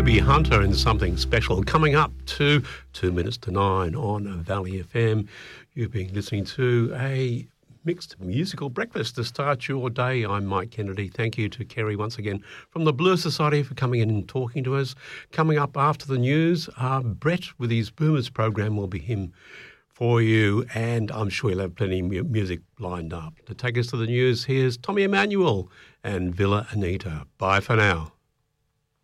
Toby Hunter and Something Special coming up to 2 minutes to 9 on Valley FM. You've been listening to a mixed musical breakfast to start your day. I'm Mike Kennedy. Thank you to Kerry once again from the Blue Society for coming in and talking to us. Coming up after the news, Brett with his Boomers program will be him for you, and I'm sure he'll have plenty of music lined up. To take us to the news, here's Tommy Emmanuel and Villa Anita. Bye for now.